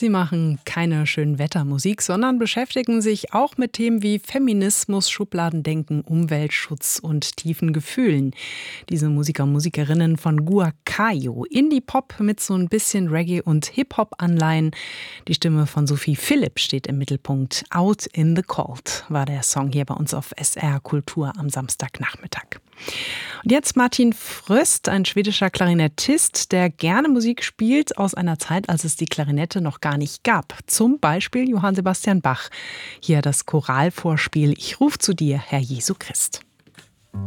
Sie machen keine Schönwettermusik, sondern beschäftigen sich auch mit Themen wie Feminismus, Schubladendenken, Umweltschutz und tiefen Gefühlen. Diese Musiker und Musikerinnen von Guacayo, Indie-Pop mit so ein bisschen Reggae- und Hip-Hop-Anleihen. Die Stimme von Sophie Philipp steht im Mittelpunkt. Out in the Cold war der Song hier bei uns auf SR Kultur am Samstagnachmittag. Und jetzt Martin Fröst, ein schwedischer Klarinettist, der gerne Musik spielt aus einer Zeit, als es die Klarinette noch gar nicht gab. Zum Beispiel Johann Sebastian Bach. Hier das Choralvorspiel Ich ruf zu dir, Herr Jesu Christ.